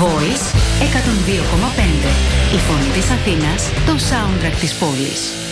Voice 102,5. Η φωνή της Αθήνας, το soundtrack της πόλης.